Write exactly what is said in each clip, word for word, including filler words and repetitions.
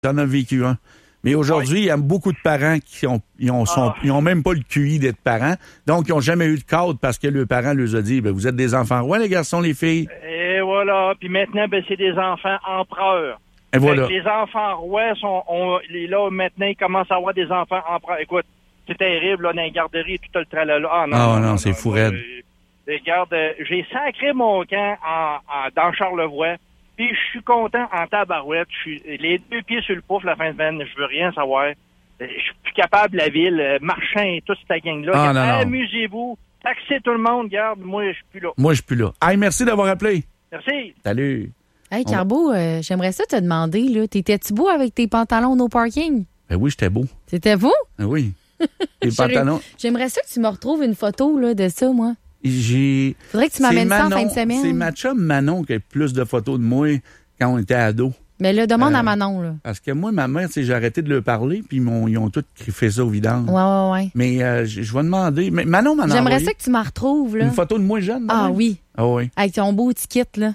J'en ai vécu un. Mais aujourd'hui, oui. il y a beaucoup de parents qui ont, ils ont, sont, ah. ils ont même pas le Q I d'être parents. Donc, ils n'ont jamais eu de cadre parce que le parent leur a dit, ben, vous êtes des enfants rois, les garçons, les filles. Et voilà. Puis maintenant, ben, c'est des enfants empereurs. Et voilà. Les enfants rois sont, on, là, maintenant, ils commencent à avoir des enfants empereurs. Écoute, c'est terrible, là, dans les garderies, tout le tralala. Ah, non, oh, non, non, non, c'est non, fou là, raide. Regarde, j'ai sacré mon camp en, en, dans Charlevoix. Puis je suis content en tabarouette. Je suis les deux pieds sur le pouf la fin de semaine. Je veux rien savoir. Je suis plus capable de la ville. Marchand et toute cette gang-là. Ah, non, non. Amusez-vous. Taxez tout le monde. Garde, moi, je suis plus là. Moi, je suis plus là. Hey, merci d'avoir appelé. Merci. Salut. Hey, Carbo, euh, j'aimerais ça te demander, là, t'étais-tu beau avec tes pantalons no parking? Ben oui, j'étais beau. C'était beau? Ben oui. Les pantalons. J'aimerais ça que tu me retrouves une photo là, de ça, moi. J'ai... Faudrait que tu m'amènes ça en fin de semaine. C'est ma chum Manon qui a plus de photos de moi quand on était ados. Mais là, demande euh, à Manon, là. Parce que moi, ma mère, j'ai arrêté de leur parler, puis ils, m'ont, ils ont tous fait ça au vidange. Ouais, ouais, ouais. Mais euh, je, je vais demander. Mais Manon m'en a J'aimerais envoyé ça que tu m'en retrouves, là. Une photo de moi jeune, Ah même? oui. Ah oui. Avec ton beau ticket, là.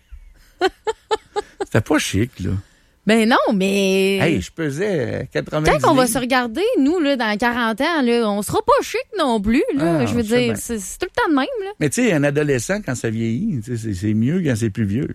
C'était pas chic, là. Ben non, mais... Hey, je pesais quatre-vingt-dix Quand on va livres. se regarder, nous, là, dans quarante ans, là, on sera pas chic non plus, là. Ah, je veux je sais bien. dire, c'est, c'est tout le temps de même, là. Mais tu sais, un adolescent, quand ça vieillit, c'est, c'est mieux quand c'est plus vieux.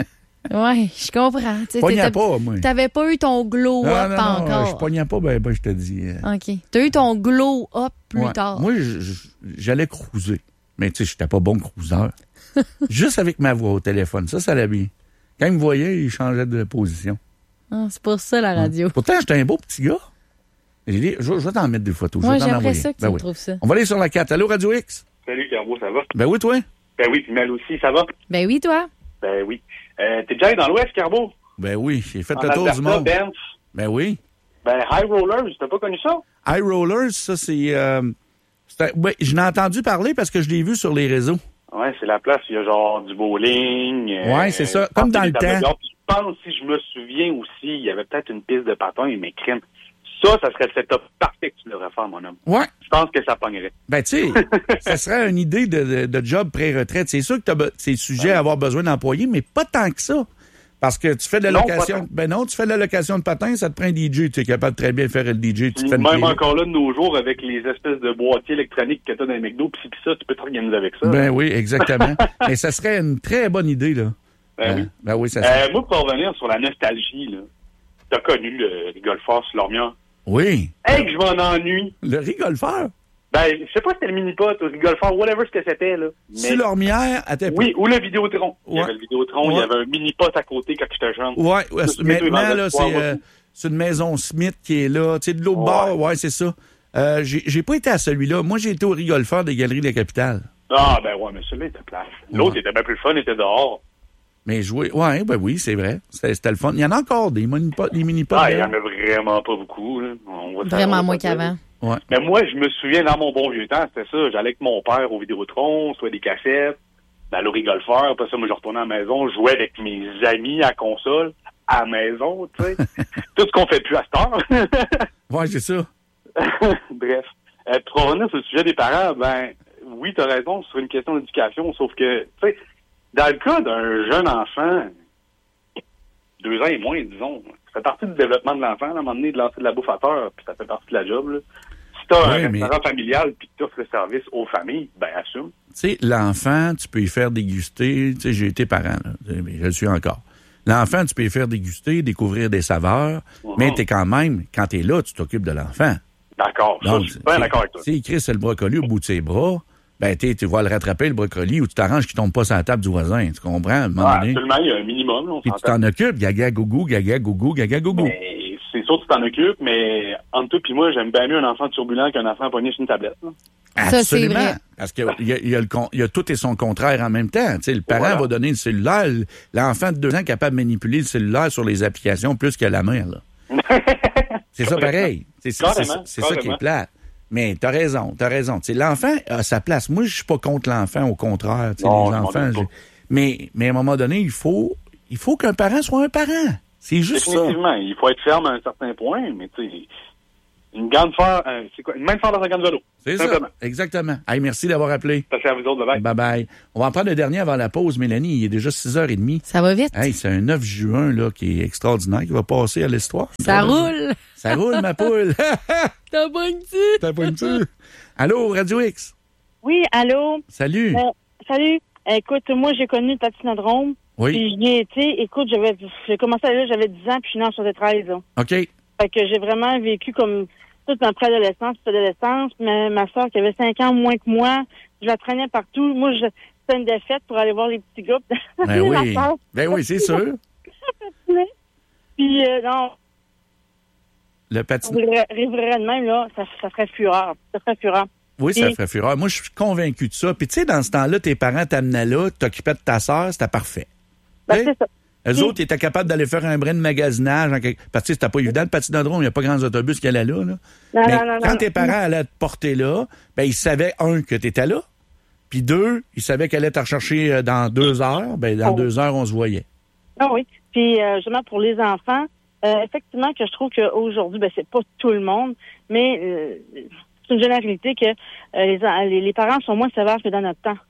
Ouais, je comprends. Je pognais pas, moi. T'avais pas eu ton glow non, up non, non, encore. je pognais pas, ben, ben je te dis. Euh... OK. T'as eu ton glow up plus ouais. tard. Moi, je, je, j'allais cruiser. Mais tu sais, j'étais pas bon cruiseur. Juste avec ma voix au téléphone. Ça, ça allait bien. Quand il me voyait, il changeait de position. Ah, c'est pour ça, la radio. Ouais. Pourtant, j'étais un beau petit gars. J'ai dit, je, je vais t'en mettre des photos. Moi, je vais t'en j'aimerais envoyer. ça que tu ben me oui. trouves ça. On va aller sur la quatre. Allô, Radio X? Salut, Carbo, ça va? Ben oui, toi? Ben oui, puis Mel aussi, ça va? Ben oui, toi? Ben oui. Euh, t'es déjà allé dans l'Ouest, Carbo? Ben oui, j'ai fait en le tour Alberta, du monde. Banff. Ben oui. Ben, High Rollers, t'as pas connu ça? High Rollers, ça, c'est... Euh, c'est ouais, je n'ai entendu parler parce que je l'ai vu sur les réseaux. Ouais, c'est la place, il y a genre du bowling. Euh, ouais, c'est ça, comme dans le temps. Je pense, si je me souviens aussi, il y avait peut-être une piste de patin, mais crème. Ça, ça serait le setup parfait que tu devrais faire, mon homme. Ouais. Je pense que ça pognerait. Ben, tu sais, ça serait une idée de, de, de job pré-retraite. C'est sûr que t'as, c'est sujet ouais. à avoir besoin d'employés, mais pas tant que ça. Parce que tu fais de la non, location. Ben non, tu fais de la location de patins, ça te prend un D J. Tu es capable de très bien faire le D J. Tu te fais même encore là, de nos jours, avec les espèces de boîtiers électroniques que tu as dans les McDo, pis ça, tu peux t'organiser avec ça. Ben oui, exactement. Et ça serait une très bonne idée, là. Ben, euh, oui. ben oui, ça serait. Euh, moi, pour revenir sur la nostalgie, là, t'as connu le rigolfeur sur l'Ormière? Oui. Hey, que je m'en ennuie. Le rigolfeur? Ben, je sais pas si c'était le mini-pot ou le rigolfeur, whatever ce que c'était, là. Mais... Sur l'Ormière, à tes... Oui, ou le Vidéotron. Ouais. Il y avait le Vidéotron, ouais. il y avait un mini-pot à côté quand j'étais jeune. Ouais, ouais maintenant, là, c'est, euh, c'est une maison Smith qui est là. Tu sais, de l'autre ouais. bord, ouais, c'est ça. Euh, j'ai, j'ai pas été à celui-là. Moi, j'ai été au rigolfeur des Galeries de la Capitale. Ah, ben ouais, mais celui-là était place. L'autre ouais. était bien plus fun, il était dehors. Mais jouer, ouais, ben oui, c'est vrai. C'était, c'était le fun. Il y en a encore des mini-pots. Des mini-pots ah, il y en a vraiment pas beaucoup, là. On va vraiment faire, moins qu'avant. Ouais. Mais moi, je me souviens, dans mon bon vieux temps, c'était ça. J'allais avec mon père au Vidéotron, soit des cassettes, ben, au rigolfeur. Après ça, moi, je retournais à la maison, je jouais avec mes amis à console, à la maison, tu sais. Tout ce qu'on fait plus à cette heure. Ouais, c'est ça. Bref. Euh, pour revenir sur le sujet des parents, ben, oui, t'as raison, sur une question d'éducation, sauf que, tu sais, dans le cas d'un jeune enfant, deux ans et moins, disons, ça fait partie du développement de l'enfant, là, à un moment donné, de lancer de la bouffe à terre, puis ça fait partie de la job, là. Si t'as oui, un restaurant mais... familial puis que t'offres le service aux familles, ben, assume. Tu sais, l'enfant, tu peux y faire déguster, tu sais, j'ai été parent, là, mais je le suis encore. L'enfant, tu peux y faire déguster, découvrir des saveurs, uh-huh. mais t'es quand même, quand t'es là, tu t'occupes de l'enfant. D'accord, ça, je suis bien d'accord avec toi. Si il crie sur le brocoli au bout de ses bras, ben, tu vas le rattraper, le brocoli, ou tu t'arranges qu'il tombe pas sur la table du voisin. Tu comprends? À un moment ah, donné. Absolument, il y a un minimum. Là, on puis tu t'en occupes, gaga, gougou, gaga, gougou, gaga, gougou. Mais c'est sûr que tu t'en occupes, mais entre toi et moi, j'aime bien mieux un enfant turbulent qu'un enfant pogné sur une tablette. Là. Absolument. Ça, c'est vrai. Parce qu'il y a, y, a y a tout et son contraire en même temps. T'sais, le parent voilà. va donner le cellulaire. L'enfant de deux ans est capable de manipuler le cellulaire sur les applications plus que la mère. Là. C'est ça pareil. C'est, c'est, c'est, c'est ça qui est plate. Mais t'as raison, t'as raison. T'sais, l'enfant a sa place. Moi, je suis pas contre l'enfant, au contraire. Non, les enfants. Je... Mais, mais à un moment donné, il faut, il faut qu'un parent soit un parent. C'est juste Définitivement, ça. il faut être ferme à un certain point, mais tu sais, une gante forte, euh, c'est quoi? Une main forte dans un gant de vélo. C'est simplement. ça. Exactement. Hey, merci d'avoir appelé. Merci à vous autres. Bye-bye. Bye-bye. On va en prendre le dernier avant la pause, Mélanie. Il est déjà six heures trente. Ça va vite. Hey, c'est un neuf juin là, qui est extraordinaire, qui va passer à l'histoire. Ça roule. Ça roule, ma poule. T'as pogné-tu? T'as pogné-tu? Allô, Radio X? Oui, allô? Salut. Euh, salut. Écoute, moi, j'ai connu le patinodrome. Oui. Puis j'y ai été. Écoute, j'avais, j'ai commencé à aller là, j'avais dix ans, puis je suis née en soixante-treize. Là. OK. Fait que j'ai vraiment vécu comme toute ma préadolescence, toute adolescence. Ma, ma soeur qui avait cinq ans moins que moi, je la traînais partout. Moi, je, c'était une défaite pour aller voir les petits gars. Ben oui. Ben oui, c'est sûr. Puis, euh, non, Le patin. rêverait de même, là, ça, ça ferait fureur. Ça ferait fureur. Oui, ça Et- ferait fureur. Moi, je suis convaincu de ça. Puis, tu sais, dans ce temps-là, tes parents t'amenaient là, t'occupaient de ta sœur, c'était parfait. Ben, Hey? c'est ça. Eux Oui. autres, ils étaient capables d'aller faire un brin de magasinage. En quelque... Parce que c'était pas évident, le patinodrome, il n'y a pas grands autobus qui allaient là. là. Non, Mais non, non, quand non. tes parents allaient te porter là, ben ils savaient, un, que tu étais là, puis deux, ils savaient qu'elle allait te rechercher euh, dans deux heures. Ben dans Oh. deux heures, on se voyait. Ah oui. Puis euh, justement pour les enfants, euh, effectivement que je trouve qu'aujourd'hui, ben c'est pas tout le monde, mais euh, c'est une généralité que euh, les, en- les les parents sont moins sévères que dans notre temps.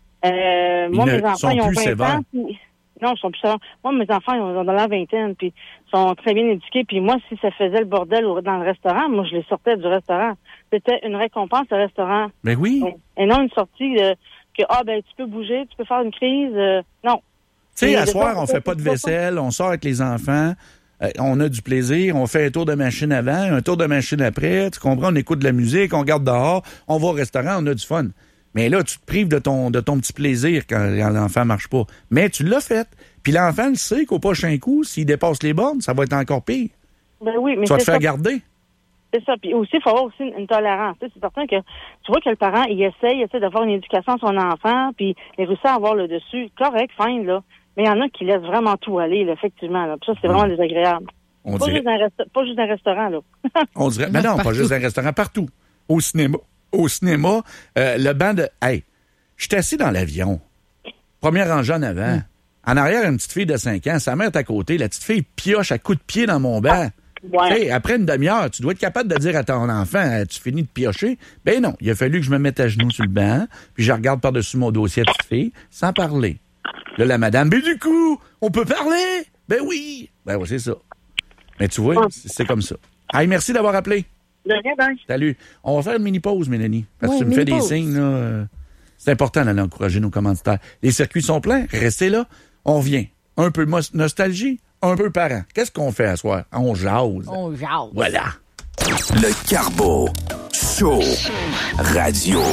Euh, Ils moi, ne mes enfants, sont ils ont plus vingt sévères. ans. Puis, non, ils sont plus sévères. Moi, mes enfants, ils ont dans la vingtaine, puis sont très bien éduqués. Puis moi, si ça faisait le bordel au- dans le restaurant, moi, je les sortais du restaurant. C'était une récompense au restaurant. Ben oui. Et non une sortie euh, que, ah, ben, tu peux bouger, tu peux faire une crise. Euh, non. Tu sais, Et à de soir, ça, on fait pas de vaisselle, on sort avec les enfants, euh, on a du plaisir, on fait un tour de machine avant, un tour de machine après, tu comprends, on écoute de la musique, on regarde dehors, on va au restaurant, on a du fun. Mais là, tu te prives de ton, de ton petit plaisir quand, quand l'enfant marche pas. Mais tu l'as fait. Puis l'enfant le sait qu'au prochain coup, s'il dépasse les bornes, ça va être encore pire. Ben oui, mais Tu vas te c'est faire ça. garder. C'est ça. Puis aussi, il faut avoir aussi une, une tolérance. Tu sais, c'est certain que tu vois que le parent, il essaye, il essaie d'avoir une éducation à son enfant, puis il réussit à avoir le dessus. Correct, fine, là. Mais il y en a qui laissent vraiment tout aller, là, effectivement. Là. Puis ça, c'est vraiment désagréable. On Pas dirait. juste, un resta- pas juste un restaurant, là. On dirait. Mais non, pas Partout. juste un restaurant, partout. Au cinéma. Au cinéma, euh, le banc de. Hey, je suis assis dans l'avion. Première rangée en avant. En arrière, une petite fille de cinq ans. Sa mère est à côté. La petite fille pioche à coups de pied dans mon banc. Ouais. Tu sais, après une demi-heure, tu dois être capable de dire à ton enfant, euh, tu finis de piocher. Ben non, il a fallu que je me mette à genoux sur le banc, puis je regarde par-dessus mon dossier à petite fille, sans parler. Là, la madame, mais du coup, on peut parler? Ben oui. Ben oui, c'est ça. Mais tu vois, c'est c'est comme ça. Hey, merci d'avoir appelé. De rien, ben. Salut. On va faire une mini-pause, Mélanie. Parce que Ouais, tu me fais des mini-pause. signes, là. euh, C'est important d'aller encourager nos commanditaires. Les circuits sont pleins. Restez là. On vient. Un peu mos- nostalgie, un peu parent. Qu'est-ce qu'on fait à soir? On jase. On jase. Voilà. Le Carbo Show Radio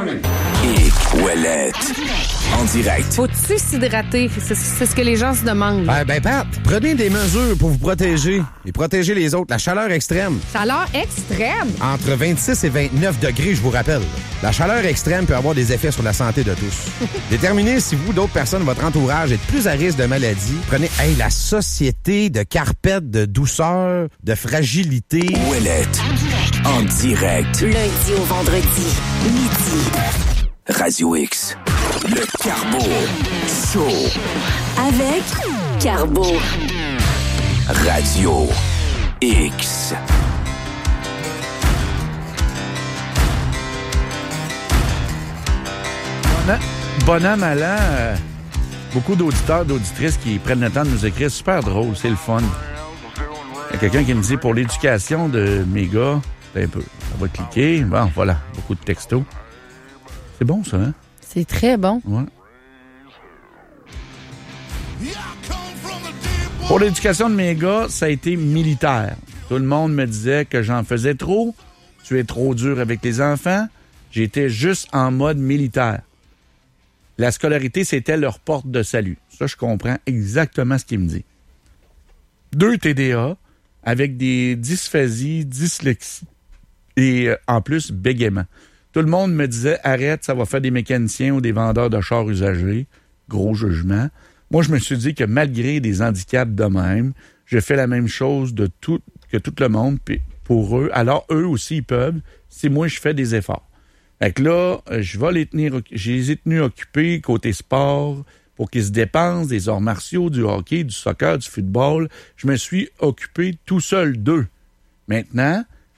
et Ouellette en direct. Faut-tu s'hydrater? C'est c'est ce que les gens se demandent. Ben, ben, Pat, prenez des mesures pour vous protéger et protéger les autres. La chaleur extrême, Chaleur extrême. entre vingt-six et vingt-neuf degrés, je vous rappelle. La chaleur extrême peut avoir des effets sur la santé de tous. Déterminez si vous, d'autres personnes de votre entourage, êtes plus à risque de maladie. Prenez, hey, la société de carpette, de douceur, de fragilité. Ouellette en direct. Lundi au vendredi, midi. Radio X. Le Carbo Show. Avec Carbo. Radio X. Bonhomme allant, euh, beaucoup d'auditeurs, d'auditrices qui prennent le temps de nous écrire. Super drôle, c'est le fun. Il y a quelqu'un qui me dit, pour l'éducation de mes gars, un peu, ça va cliquer. Bon, voilà, beaucoup de textos. C'est bon, ça, hein? C'est très bon. Ouais. Pour l'éducation de mes gars, ça a été militaire. Tout le monde me disait que j'en faisais trop. Tu es trop dur avec les enfants. J'étais juste en mode militaire. La scolarité, c'était leur porte de salut. Ça, je comprends exactement ce qu'il me dit. Deux T D A avec des dysphasies, dyslexie et euh, en plus, bégaiement. Tout le monde me disait, arrête, ça va faire des mécaniciens ou des vendeurs de chars usagés. Gros jugement. Moi, je me suis dit que malgré des handicaps de même, je fais la même chose de tout, que tout le monde puis pour eux. Alors, eux aussi, ils peuvent, si moi, je fais des efforts. Fait que là, je vais les tenir, je les ai tenus occupés côté sport pour qu'ils se dépensent des arts martiaux, du hockey, du soccer, du football. Je me suis occupé tout seul d'eux. Maintenant,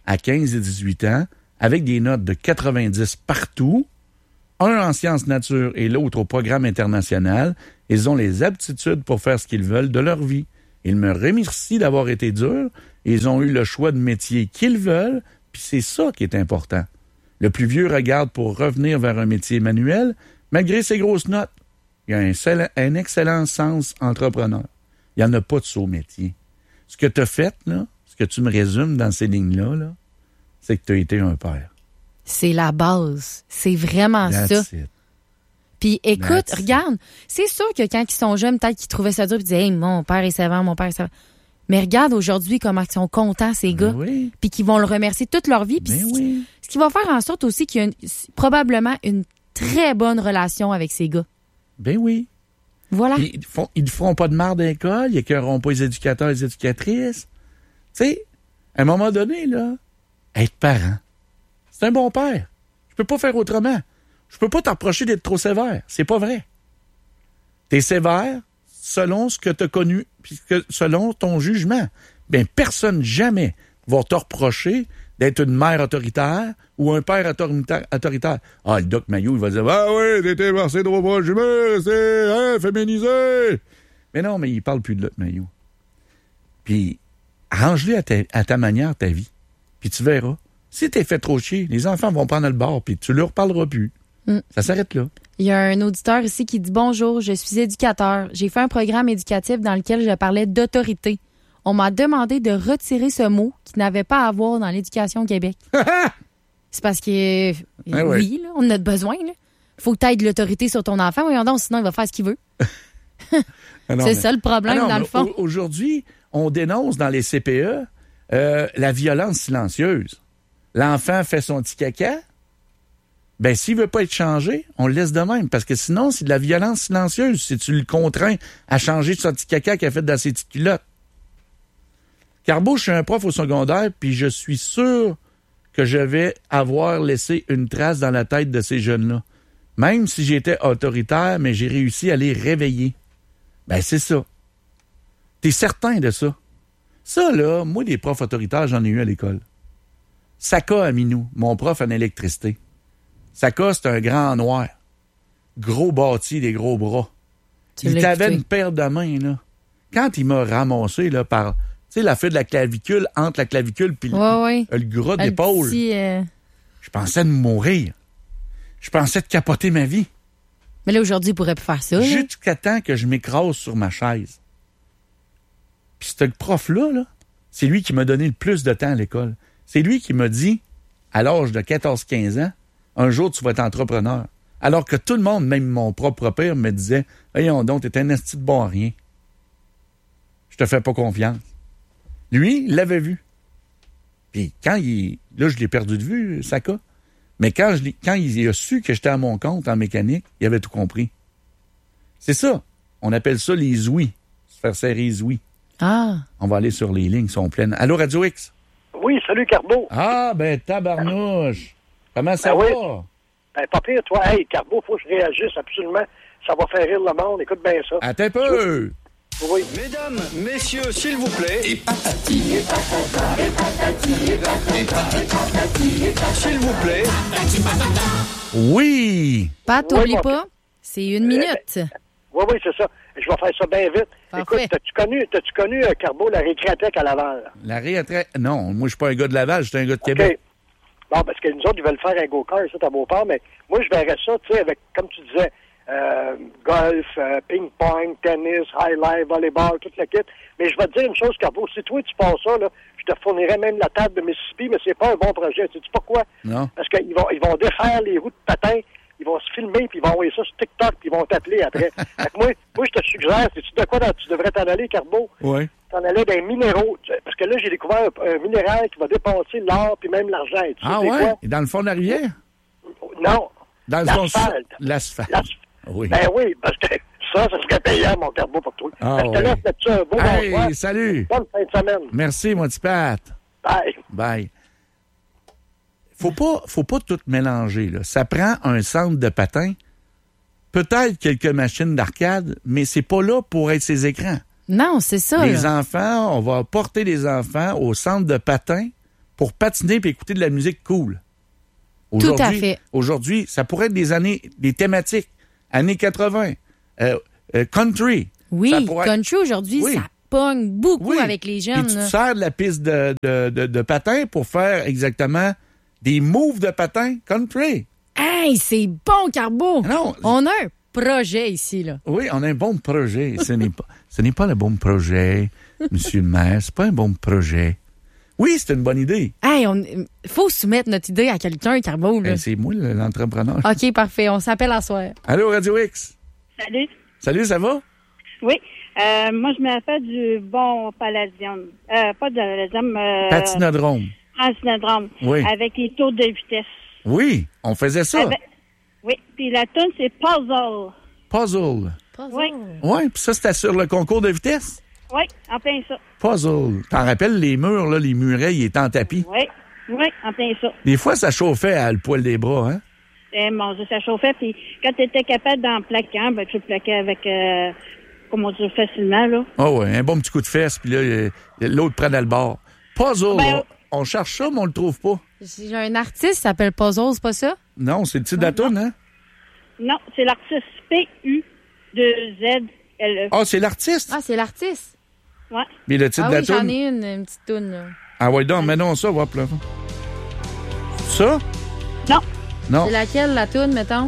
à quinze et dix-huit ans, avec des notes de quatre-vingt-dix partout, un en sciences nature et l'autre au programme international. Ils ont les aptitudes pour faire ce qu'ils veulent de leur vie. Ils me remercient d'avoir été durs. Ils ont eu le choix de métier qu'ils veulent, puis c'est ça qui est important. Le plus vieux regarde pour revenir vers un métier manuel, malgré ses grosses notes. Il a un, sel- un excellent sens entrepreneur. Il n'y en a pas de saut métier. Ce que tu as fait, là, ce que tu me résumes dans ces lignes-là, là, c'est que tu as été un père. C'est la base. C'est vraiment That's ça. it. Puis écoute, That's regarde, c'est sûr que quand ils sont jeunes, peut-être qu'ils trouvaient ça dur, puis ils disaient, hey, mon père est sévère, mon père est sévère. Mais regarde aujourd'hui comment ils sont contents, ces gars, Ben oui. puis qu'ils vont le remercier toute leur vie. Puis Ben ce, oui. ce qui va faire en sorte aussi qu'il y a une- probablement une très bonne relation avec ces gars. Ben oui. Voilà. Puis ils font, ils ne feront pas de marre d'école, ils n'écœureront pas les éducateurs et les éducatrices. Tu sais, à un moment donné, là, être parent, c'est un bon père. Je peux pas faire autrement. Je peux pas te reprocher d'être trop sévère. C'est pas vrai. T'es sévère selon ce que tu as connu, puis que- selon ton jugement. Bien, personne jamais va te reprocher d'être une mère autoritaire ou un père autoritaire. autoritaire. Ah, le Doc Maillot, il va dire « Ah oui, t'étais versé trop proche du mur, c'est hein, féminisé! » Mais non, mais il parle plus de Doc Maillot. Puis, arrange-le à ta, à ta manière, ta vie. Puis tu verras. Si t'es fait trop chier, les enfants vont prendre le bord, puis tu leur parleras plus. Mm. Ça s'arrête là. Il y a un auditeur ici qui dit « Bonjour, je suis éducateur. J'ai fait un programme éducatif dans lequel je parlais d'autorité. On m'a demandé de retirer ce mot qui n'avait pas à voir dans l'éducation au Québec. » C'est parce que, euh, Ben oui, là, on en a besoin. Il faut que tu aies de l'autorité sur ton enfant. Voyons donc, sinon il va faire ce qu'il veut. Ah non, C'est mais- ça le problème, Ah non, dans le mais fond. au- Aujourd'hui, on dénonce dans les C P E euh, la violence silencieuse. L'enfant fait son petit caca. Ben, s'il veut pas être changé, on le laisse de même. Parce que sinon, c'est de la violence silencieuse si tu le contrains à changer son petit caca qu'il a fait dans ses petites culottes. Carbo, je suis un prof au secondaire, puis je suis sûr que je vais avoir laissé une trace dans la tête de ces jeunes-là. Même si j'étais autoritaire, mais j'ai réussi à les réveiller. Ben, c'est ça. T'es certain de ça? Ça, là, moi, des profs autoritaires, j'en ai eu à l'école. Saka Aminou, mon prof en électricité. Saka, c'est un grand noir. Gros bâti, des gros bras. Tu Il l'as t'avait écouté. une paire de mains, là. Quand il m'a ramassé, là, par, tu sais, la fin de la clavicule, entre la clavicule puis le- Ouais, ouais. le gras Un d'épaule, petit, euh, je pensais de mourir. Je pensais de capoter ma vie. Mais là, aujourd'hui, il pourrait plus faire ça. là. Jusqu'à temps que je m'écrase sur ma chaise. Puis ce prof-là, là, c'est lui qui m'a donné le plus de temps à l'école. C'est lui qui m'a dit, à l'âge de quatorze quinze ans, un jour, tu vas être entrepreneur. Alors que tout le monde, même mon propre père, me disait, « Voyons donc, t'es un esti de bon à rien. Je te fais pas confiance. » Lui, il l'avait vu. Puis quand il... Là, je l'ai perdu de vue, Saka. Mais quand, je l'ai- quand il a su que j'étais à mon compte en mécanique, il avait tout compris. C'est ça. On appelle ça les ouïes. Se faire serrer les ouïes. Ah, On va aller sur les lignes, ils sont pleines. Allô, Radio X? Oui, salut Carbo. Ah, ben, tabarnouche. Comment ça Ben va? oui. Ben, pas pire, toi. Hey, Carbo, faut que je réagisse absolument. Ça va faire rire le monde. Écoute bien ça. Attends un peu. Oui. Mesdames, messieurs, s'il vous plaît. Et patati. S'il vous plaît. Oui. Pat, Oui, t'oublies mon- pas, c'est une minute. Oui, oui, c'est ça. Je vais faire ça bien vite. Parfait. Écoute, t'as-tu connu, t'as-tu connu euh, Carbo, la récréatec à Laval? La réattraite. Non, moi, je suis pas un gars de Laval, je suis un gars de OK. Québec. Bon, parce que nous autres, ils veulent faire un go-kart, ça, à Beauport, mais moi, je verrais ça, tu sais, avec, comme tu disais, euh, golf, euh, ping-pong, tennis, high-life, volleyball, toute la kit. Mais je vais te dire une chose, Carbo, si toi, tu passes ça, là, je te fournirais même la table de Mississippi, mais c'est pas un bon projet. Tu sais pourquoi? Non. Parce qu'ils vont, ils vont défaire les roues de patin, ils vont se filmer, puis ils vont envoyer ça sur TikTok, puis ils vont t'appeler après. Fait que moi, moi, je te suggère, c'est tu de quoi dans- tu devrais t'en aller, Carbo? Oui. T'en allais dans les minéraux. Tu sais, parce que là, j'ai découvert un, un minéral qui va dépasser l'or puis même l'argent. Tu sais, Ah c'est ouais? quoi? Et dans le fond de la rivière? Non. Dans le fond... L'asphalte. L'asphalte. L'as- Oui. Ben oui, parce que ça, ça serait payant, mon Carbo, pour toi. Ah Fait que je te ouais. laisse là-dessus un beau Hey, bonsoir. salut. Bonne fin de semaine. Merci, mon petit Pat. Bye. Bye. Faut pas, faut pas tout mélanger, là. Ça prend un centre de patin, peut-être quelques machines d'arcade, mais c'est pas là pour être ces écrans. Non, c'est ça. Les là. enfants, on va porter les enfants au centre de patin pour patiner et écouter de la musique cool. Tout à fait. Aujourd'hui, ça pourrait être des années, des thématiques, années quatre-vingts, euh, euh, country. Oui, pourrait... country aujourd'hui, oui. ça pogne beaucoup oui. avec les jeunes. Puis tu là. te sers de la piste de, de, de, de patin pour faire exactement des moves de patin country. Hey, c'est bon, Carbo! Non. On a un projet ici, là. Oui, on a un bon projet. Ce n'est pas, ce n'est pas le bon projet, monsieur le maire. C'est pas un bon projet. Oui, c'est une bonne idée. Hey, on faut soumettre notre idée à quelqu'un, Carbo. Là. Ben, c'est moi l'entrepreneur. OK, parfait. On s'appelle à soir. Allô, Radio X. Salut. Salut, ça va? Oui. Euh, moi, je me rappelle du bon Palladium. Euh, pas de Palladium. Euh, Patinodrome. Patinodrome. Oui. Avec les tours de vitesse. Oui, on faisait ça. Avec... Oui. Puis la tune, c'est Puzzle. Puzzle. Puzzle. Oui. Oui, puis ça, c'était sur le concours de vitesse? Oui, en plein ça. Puzzle. T'en rappelles les murs, là, les murets, ils étaient en tapis? Oui. Oui, en plein ça. Des fois, ça chauffait à le poil des bras, hein? Eh, mon Dieu, ça chauffait. Puis quand tu étais capable d'en plaquer un, ben, tu le plaquais avec, euh, comment dire, facilement, là. Ah oh, ouais, un bon petit coup de fesse, puis là, euh, l'autre prenait le bord. Puzzle, Ben, là, on cherche ça, mais on le trouve pas. J'ai un artiste qui s'appelle Puzzle, c'est pas ça? Non, c'est le titre de la toune, hein? Non, c'est l'artiste P U deux Z L E. Ah, c'est l'artiste? Ah, c'est l'artiste? Ouais. Mais le titre ah de la oui, toune? j'en ai une, une petite toune, là. Ah ouais, donc, mais non, ça, va, là. Ça? Non. Non. C'est laquelle, la toune, mettons?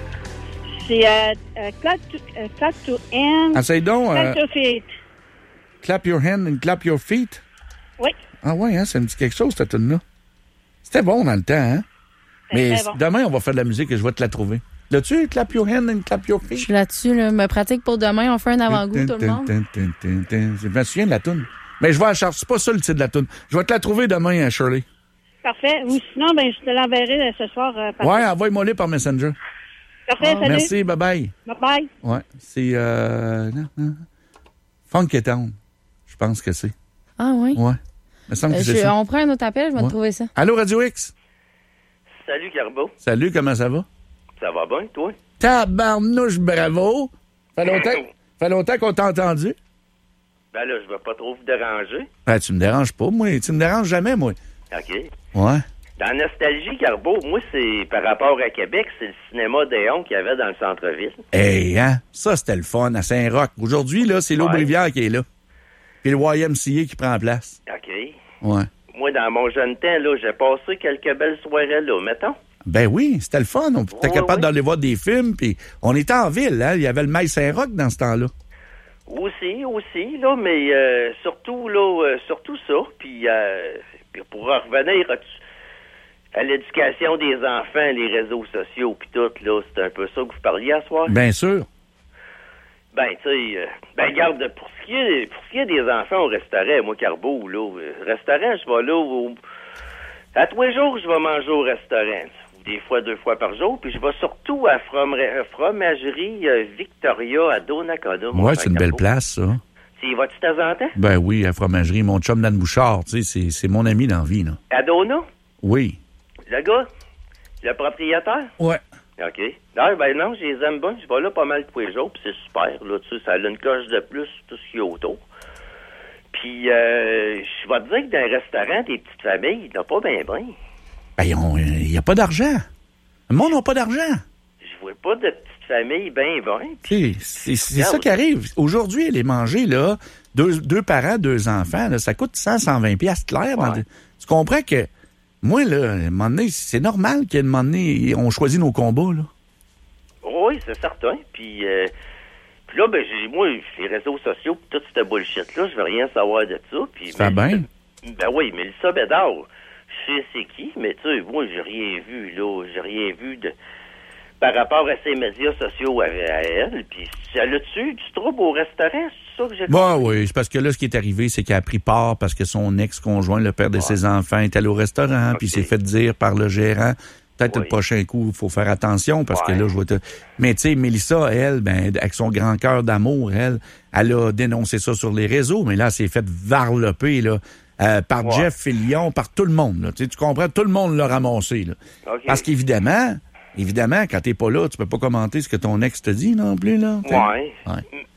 C'est euh, euh, clap, to, euh, clap to hand. Essaye donc. Clap Euh, to feet. clap your hand and clap your feet. Oui. Ah ouais, hein, ça me dit quelque chose, cette tune-là. C'était bon dans le temps, hein? Mais très bon. demain, on va faire de la musique et je vais te la trouver. L'as-tu, clap your hand and clap your Je feet? suis là-dessus, là. Me pratique pour demain. On fait un avant-goût, tout le monde. Je me souviens de la toune. Mais je vais à Charles. C'est pas ça le titre de la toune. Je vais te la trouver demain, hein, Shirley. Parfait. Ou sinon, ben, je te l'enverrai euh, ce soir. Euh, par Ouais, envoie-moi les par Messenger. Parfait, salut. Merci, bye-bye. Bye-bye. Ouais, c'est... Euh... Non, non. Funky Town, je pense que c'est. Ah oui? Ouais. Il me semble que Euh, c'est je- ça. on prend un autre appel, je vais Ouais. te trouver ça. Allô, Radio X? Salut, Carbo. Salut, comment ça va? Ça va bien, toi? Tabarnouche, bravo! Fait longtemps, fait longtemps qu'on t'a entendu? Ben là, je vais pas trop vous déranger. Ben, tu me déranges pas, moi. Tu me déranges jamais, moi. OK. Ouais. Dans Nostalgie, Carbo, moi, c'est par rapport à Québec, c'est le cinéma Déon qu'il y avait dans le centre-ville. Hey, hein? Ça, c'était le fun à Saint-Roch. Aujourd'hui, là, c'est l'Aubrivière qui est là. Puis le Y M C A qui prend place. OK. Ouais. Moi, dans mon jeune temps, là, j'ai passé quelques belles soirées là, mettons. Ben oui, c'était le fun. On était Ouais, capable ouais. d'aller voir des films, puis on était en ville, hein? Il y avait le Mail Saint-Roch dans ce temps-là. Aussi, aussi, là, mais euh, surtout, là, euh, surtout ça. Puis, euh, puis pour revenir à, à l'éducation des enfants, les réseaux sociaux, puis tout, là, c'est un peu ça que vous parliez à soir. Bien sûr. Ben, tu sais, euh, ben, garde, pour ce qui est, pour ce qui est des enfants au restaurant, moi, Carbo, là, euh, restaurant, je vais là, au, à tous les jours, je vais manger au restaurant, des fois, deux fois par jour, puis je vais surtout à From- euh, Fromagerie euh, Victoria à Donnacona. mon Ouais, frère c'est une belle Carbo. place, ça. Tu y vas-tu de temps en temps? Ben oui, à Fromagerie. Mon chum Dan Bouchard, tu sais, c'est, c'est mon ami dans la vie, là. À Donna? Oui. Le gars? Le propriétaire? Ouais. OK. Non, ben non, je les aime bien. Je vais là pas mal tous les jours, puis c'est super. Là, tu sais, ça a une coche de plus, tout ce qu'il y a autour. Puis, euh, je vais te dire que dans un restaurant, des petites familles, il n'y en a pas bien, bien. Ben, il n'y a pas d'argent. Le monde n'a pas d'argent. Je vois pas de petites familles bien, bien. Tu sais, c'est, c'est ça qui arrive. Aujourd'hui, les manger, là, deux, deux parents, deux enfants, là, ça coûte cent, cent vingt piastres clair. dans Ouais. des- Tu comprends que, moi, là, à un moment donné, c'est normal qu'à un moment donné, on choisit nos combats, là. Oui, c'est certain. Puis, euh, puis là, ben, j'ai, moi, les réseaux sociaux, pis toute cette bullshit-là, je veux rien savoir de ça. Puis, Ça va bien. Ben oui, Mélissa Bédard, je sais c'est qui, mais tu sais, moi, j'ai rien vu, là. J'ai rien vu de par rapport à ses médias sociaux à, à elle. Puis, elle a-tu du trouble au restaurant? C'est ça que j'ai Bon, oui, c'est parce que là, ce qui est arrivé, c'est qu'elle a pris part parce que son ex-conjoint, le père de ses enfants, est allé au restaurant, puis il s'est fait dire par le gérant, peut-être le prochain coup, il faut faire attention parce que là, je vois... Te... Mais tu sais, Mélissa, elle, ben, avec son grand cœur d'amour, elle, elle a dénoncé ça sur les réseaux, mais là, elle s'est fait varloper, là, euh, par Ouais. Jeff Fillion, par tout le monde, là. Tu sais, tu comprends? Tout le monde l'a ramassé, là. OK. Parce qu'évidemment, évidemment, quand t'es pas là, tu peux pas commenter ce que ton ex te dit non plus, là. t'sais. Ouais. Ouais.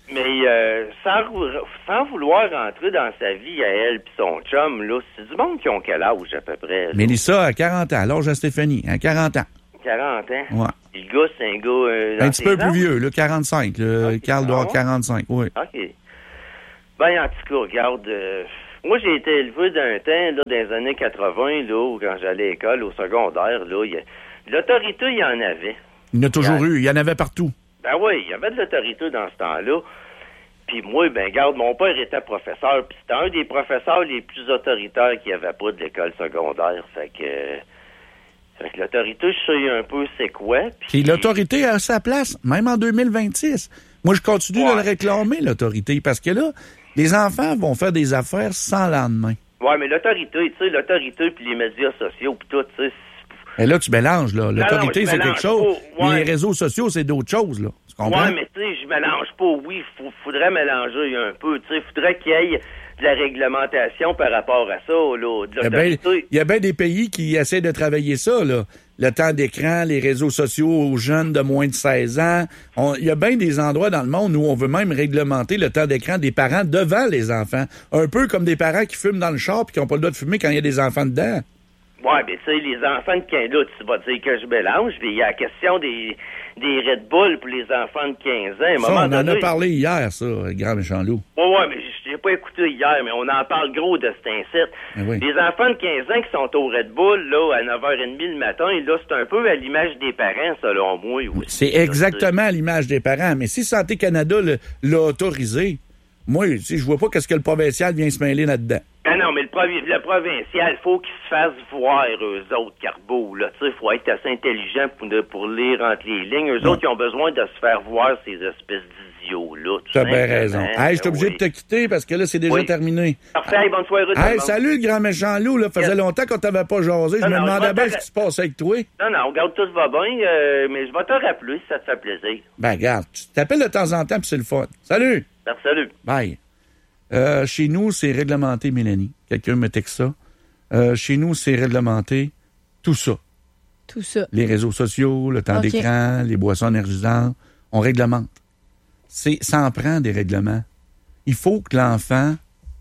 Mais euh, sans, sans vouloir rentrer dans sa vie à elle puis son chum, là, c'est du monde qui ont quel âge à peu près? Là? Mélissa a quarante ans, l'âge à Stéphanie, à quarante ans. quarante ans? Ouais. Et le gars, c'est un gars... Euh, dans un petit peu ans? plus vieux, là, quarante-cinq. Là, okay. Carl doit avoir quarante-cinq, oui. OK. Ben, en tout cas, regarde... Euh, moi, j'ai été élevé d'un temps, là, dans les années quatre-vingts, là, où, quand j'allais à l'école, au secondaire, là, y a, l'autorité, il y en avait. Il y en a toujours eu, il y en avait partout. Ben oui, il y avait de l'autorité dans ce temps-là. Puis moi, ben regarde, mon père était professeur, puis c'était un des professeurs les plus autoritaires qu'il n'y avait pas de l'école secondaire. Fait que, euh, fait que l'autorité, je sais un peu c'est quoi. Puis l'autorité a sa place, même en deux mille vingt-six. Moi, je continue ouais. de le réclamer, l'autorité, parce que là, les enfants vont faire des affaires sans lendemain. Ouais, mais l'autorité, tu sais, l'autorité puis les médias sociaux puis tout, tu sais. Et là, tu mélanges, là. L'autorité, c'est quelque chose. Pas, ouais. Mais les réseaux sociaux, c'est d'autres choses, là. Tu comprends? Ouais, mais tu sais, je mélange pas. Oui, il faudrait mélanger un peu. Tu sais, il faudrait qu'il y ait de la réglementation par rapport à ça, là. De l'autorité. Il y a bien des pays qui essaient de travailler ça, là. Le temps d'écran, les réseaux sociaux aux jeunes de moins de seize ans. Il y a bien des endroits dans le monde où on veut même réglementer le temps d'écran des parents devant les enfants. Un peu comme des parents qui fument dans le char et qui n'ont pas le droit de fumer quand il y a des enfants dedans. Ouais, mais tu sais, les enfants de quinze ans, tu vas dire que je mélange, mais il y a la question des, des Red Bull pour les enfants de quinze ans. À un ça, moment on donné, en a parlé hier, ça, grand méchant loup. Ouais, ouais, mais je l'ai pas écouté hier, mais on en parle gros de cet incite. Oui. Les enfants de quinze ans qui sont au Red Bull, là, à neuf heures trente le matin, et là, c'est un peu à l'image des parents, selon moi. Aussi, c'est exactement à l'image des parents, mais si Santé Canada l'a autorisé, moi, tu sais, je vois pas qu'est-ce que le provincial vient se mêler là-dedans. Ah non, mais le, provi- le provincial, faut qu'ils se fassent voir, eux autres, Carbo, là. Tu sais, faut être assez intelligent pour, pour lire entre les lignes. Eux ouais. autres, ils ont besoin de se faire voir ces espèces d'idiots-là. Tu as bien raison. Hey, je suis obligé oui. de te quitter parce que là, c'est déjà oui. terminé. Parfait, bonne soirée. Hey, salut, le grand méchant loup, là. Faisait yes. longtemps qu'on t'avait pas jasé. Je non, me non, demandais bien ce qui se passait avec toi. Non, non, regarde, tout va bien, euh, mais je vais te rappeler si ça te fait plaisir. Ben, regarde, tu t'appelles de temps en temps, puis c'est le fun. Salut! Ben, salut. Bye. Euh, chez nous, c'est réglementé, Mélanie. Quelqu'un me texte ça. Euh, chez nous, c'est réglementé tout ça. Tout ça. Les réseaux sociaux, le temps okay. d'écran, les boissons énergisantes. On réglemente. C'est, ça en prend des règlements. Il faut que l'enfant...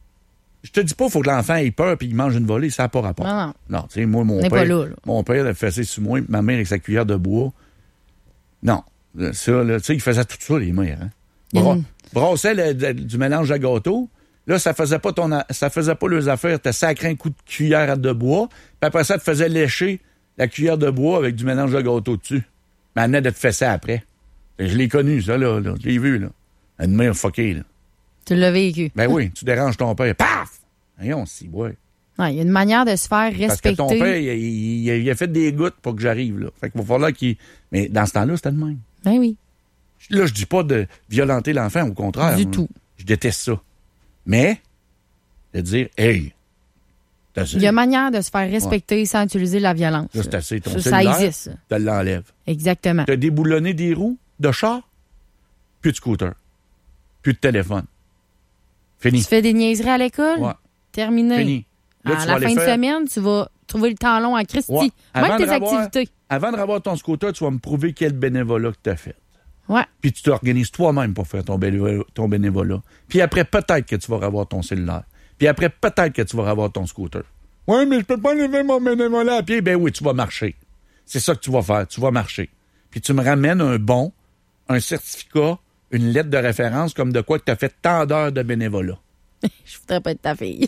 Je te dis pas qu'il faut que l'enfant ait peur et qu'il mange une volée. Ça n'a pas rapport. Non, non. Non, tu sais, moi, mon père, là, là. mon père a fait ça sur moi, ma mère avec sa cuillère de bois. Non. Ça, là, tu sais, il faisait tout ça, les mères. Hein? Bra- mm. Brassait le, le, du mélange à gâteau. Là, ça faisait pas ton, ça faisait pas leurs affaires. T'as sacré un coup de cuillère de bois. Puis après ça, tu faisais lécher la cuillère de bois avec du mélange de gâteau dessus. Mais elle venait de te fesser après. Je l'ai connu, ça, là. là. Je l'ai vu, là. Une mère fuckée, là. Tu l'as vécu. Ben oui, tu déranges ton père. Paf! Voyons, si, ouais. Il y a une manière de se faire respecter. Parce que ton père, il, il, il a fait des gouttes pour que j'arrive, là. Fait qu'il va falloir qu'il... Mais dans ce temps-là, c'était le même. Ben oui. Là, je dis pas de violenter l'enfant, au contraire. Du moi. tout. Je déteste ça. Mais, de dire, hey, t'as assez. Il y a manière de se faire respecter ouais. sans utiliser la violence. Là, c'est assez. Ton ça, cellulaire, ça existe. Tu l'enlèves. Exactement. Tu as déboulonné des roues de char, plus de scooter, plus de téléphone. Fini. Tu fais des niaiseries à l'école? Ouais. Terminé. Fini. Là, à la fin de faire... semaine, tu vas trouver le temps long à Christy. Ouais. Même tes revoir, activités. Avant de revoir ton scooter, tu vas me prouver quel bénévolat que tu as fait. Ouais. Puis tu t'organises toi-même pour faire ton, bénévolat, ton bénévolat. Puis après, peut-être que tu vas revoir ton cellulaire. Puis après, peut-être que tu vas revoir ton scooter. Oui, mais je peux pas lever mon bénévolat à pied. Ben oui, tu vas marcher. C'est ça que tu vas faire. Tu vas marcher. Puis tu me ramènes un bon, un certificat, une lettre de référence comme de quoi que tu as fait tant d'heures de bénévolat. Je voudrais pas être ta fille.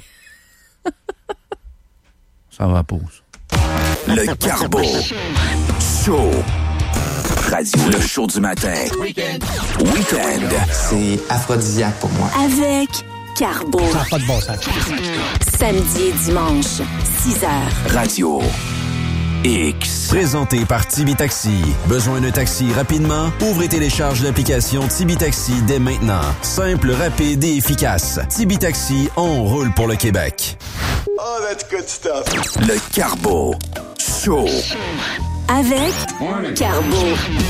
Ça va à pause. Le Carbo Show. Radio, le show du matin. Week-end. Week-end. C'est aphrodisiaque pour moi. Avec Carbo. Ça n'a pas de bon sens. Samedi et dimanche, six heures. Radio X. Présenté par Tibi Taxi. Besoin d'un taxi rapidement? Ouvre et télécharge l'application Tibi Taxi dès maintenant. Simple, rapide et efficace. Tibi Taxi, on roule pour le Québec. Oh, that's good stuff. Le Carbo Show. Avec Carbo.